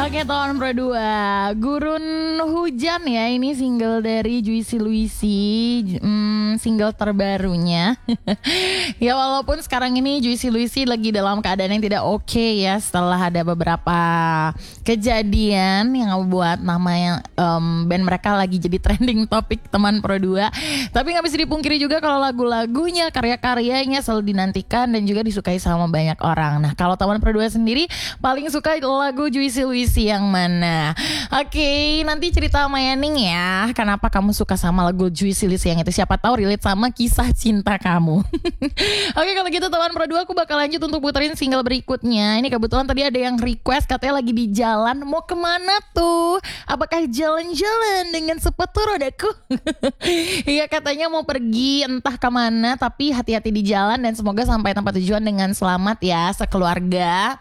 Oke, tahun berdua Gurun Hujan ya. Ini single dari Juicy Luicy, single terbarunya. Ya walaupun sekarang ini Juicy Luicy lagi dalam keadaan yang tidak oke ya, setelah ada beberapa kejadian yang membuat namanya band mereka lagi jadi trending topik teman Pro 2. Tapi gak bisa dipungkiri juga kalau lagu-lagunya, karya-karyanya selalu dinantikan dan juga disukai sama banyak orang. Nah, kalau teman Pro 2 sendiri paling suka lagu Juicy Luicy yang mana? Oke, nanti cerita sama Yaning ya, kenapa kamu suka sama lagu Juicy Luicy yang itu. Siapa tahu relate sama kisah cinta kamu. Oke, kalau gitu teman Pro 2, aku bakal lanjut untuk puterin single berikutnya. Ini kebetulan tadi ada yang request, katanya lagi di jalan. Mau kemana tuh? Apakah jalan-jalan dengan sepatu rodaku? Iya, katanya mau pergi entah kemana, tapi hati-hati di jalan dan semoga sampai tempat tujuan dengan selamat ya sekeluarga.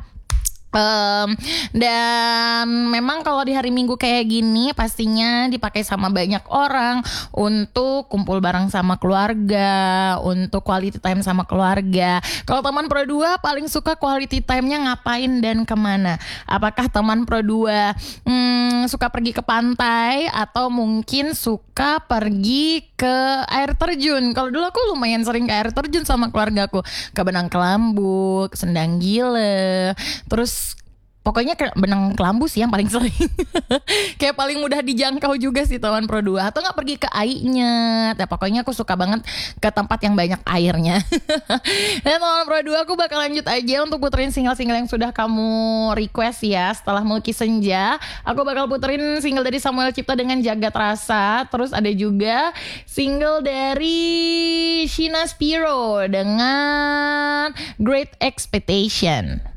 Dan memang kalau di hari Minggu kayak gini pastinya dipakai sama banyak orang untuk kumpul bareng sama keluarga, untuk quality time sama keluarga. Kalau teman Pro 2 paling suka quality time-nya ngapain dan kemana? Apakah teman Pro 2 suka pergi ke pantai atau mungkin suka pergi ke air terjun? Kalau dulu aku lumayan sering ke air terjun sama keluargaku, ke Benang Kelambu, ke Sendang Gila, terus pokoknya ke Benang Kelambu sih yang paling sering. Kayak paling mudah dijangkau juga sih teman Pro 2. Atau gak pergi ke Ainya. Nah, pokoknya aku suka banget ke tempat yang banyak airnya. Dan teman Pro 2, aku bakal lanjut aja untuk puterin single-single yang sudah kamu request ya. Setelah Melukis Senja, aku bakal puterin single dari Samuel Cipta dengan Jagat Rasa. Terus ada juga single dari Sheena Spiro dengan Great Expectation.